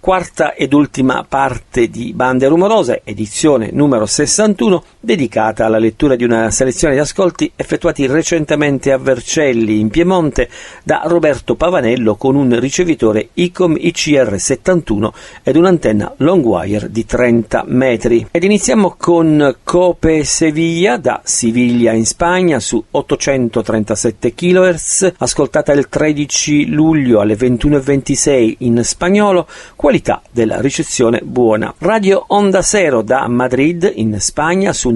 quarta ed ultima parte di Bande Rumorose, edizione numero 61, dedicata alla lettura di una selezione di ascolti effettuati recentemente a Vercelli, in Piemonte, da Roberto Pavanello con un ricevitore ICOM ICR71 ed un'antenna Longwire di 30 metri. Ed iniziamo con Cope Sevilla, da Siviglia in Spagna, su 837 kHz, ascoltata il 13 luglio alle 21:26 in spagnolo, qualità della ricezione buona. Radio Onda Cero da Madrid in Spagna su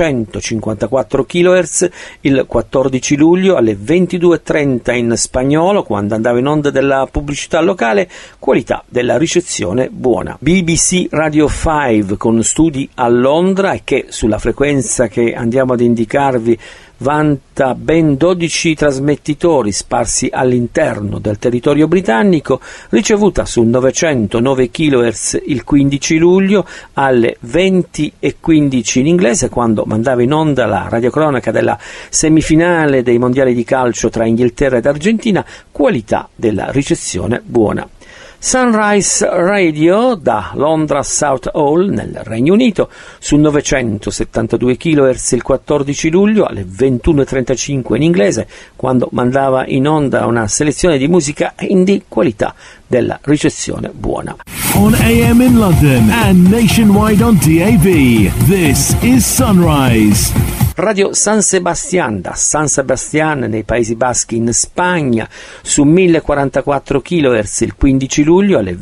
954 kHz il 14 luglio alle 22:30 in spagnolo, quando andava in onda della pubblicità locale, qualità della ricezione buona. BBC Radio 5 con studi a Londra e che sulla frequenza che andiamo ad indicarvi vanta ben 12 trasmettitori sparsi all'interno del territorio britannico, ricevuta su 909 kHz il 15 luglio alle 20:15 in inglese, quando mandava in onda la radiocronaca della semifinale dei mondiali di calcio tra Inghilterra ed Argentina, qualità della ricezione buona. Sunrise Radio da Londra South Hall nel Regno Unito su 972 kHz il 14 luglio alle 21:35 in inglese, quando mandava in onda una selezione di musica indie, qualità della ricezione buona. On AM in London and nationwide on DAB, this is Sunrise. Radio San Sebastián da San Sebastián nei Paesi Baschi in Spagna su 1044 kHz il 15 luglio alle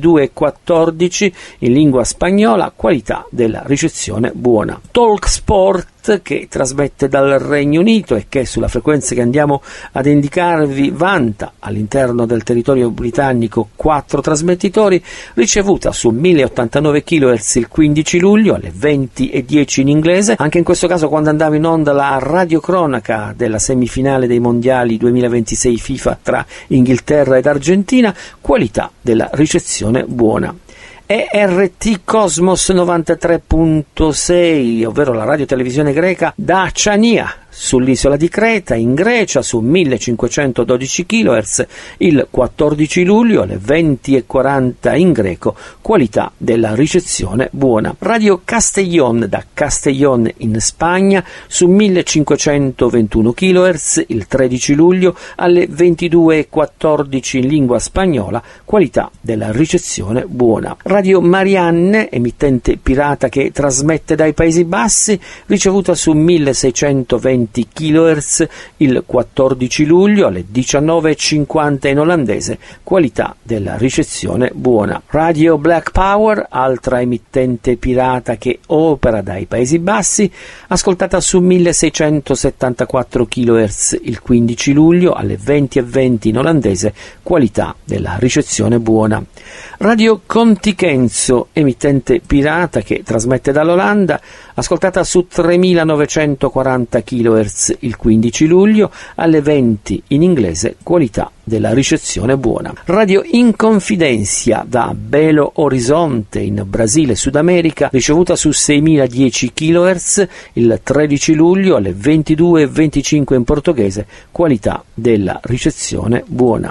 22:14 in lingua spagnola, qualità della ricezione buona. Talk Sport, che trasmette dal Regno Unito e che sulla frequenza che andiamo ad indicarvi vanta all'interno del territorio britannico 4 trasmettitori, ricevuta su 1089 kHz il 15 luglio alle 20:10 in inglese, anche in questo caso quando andava in onda la radiocronaca della semifinale dei mondiali 2026 FIFA tra Inghilterra ed Argentina, qualità della ricezione buona. ERT Cosmos 93.6, ovvero la radiotelevisione greca da Chania sull'isola di Creta in Grecia su 1512 kHz il 14 luglio alle 20:40 in greco, qualità della ricezione buona. Radio Castellón da Castellón in Spagna su 1521 kHz il 13 luglio alle 22:14 in lingua spagnola, qualità della ricezione buona. Radio Marianne, emittente pirata che trasmette dai Paesi Bassi, ricevuta su 1620 kHz il 14 luglio alle 19:50 in olandese, qualità della ricezione buona. Radio Black Power, altra emittente pirata che opera dai Paesi Bassi, ascoltata su 1674 kHz il 15 luglio alle 20:20 in olandese, qualità della ricezione buona. Radio Conticenzo, emittente pirata che trasmette dall'Olanda, ascoltata su 3940 kHz il 15 luglio alle 20 in inglese, qualità della ricezione buona. Radio Inconfidencia da Belo Horizonte in Brasile, Sud America, ricevuta su 6010 kHz il 13 luglio alle 22:25 in portoghese, qualità della ricezione buona.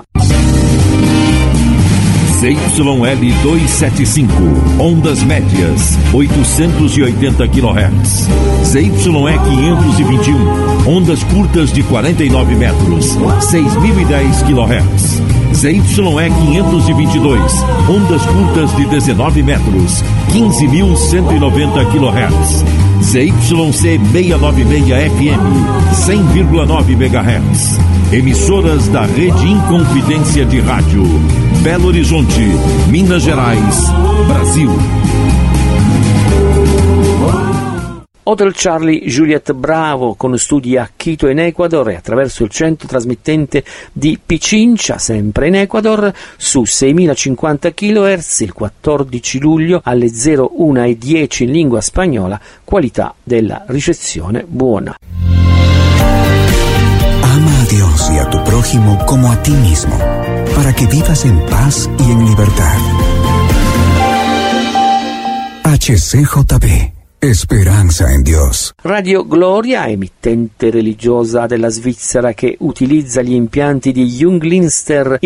ZYL 275, ondas médias, 880 kHz. ZYE 521, ondas curtas de 49 metros, 6010 kHz. ZYE 522, ondas curtas de 19 metros, 15.190 kHz. ZYC 696 FM, 100,9 MHz. Emissoras da Rede Inconfidência de Rádio, Belo Horizonte, Minas Gerais, Brasil. Hotel Charlie Juliet Bravo con studi a Quito in Ecuador e attraverso il centro trasmittente di Pichincha, sempre in Ecuador, su 6050 kHz il 14 luglio alle 01:10 in lingua spagnola, qualità della ricezione buona. Ama a Dios y a tu prójimo como a ti mismo, para que vivas en paz y en libertad. HCJB, Esperanza en Dios. Radio Gloria, emittente religiosa della Svizzera che utilizza gli impianti di Junglinster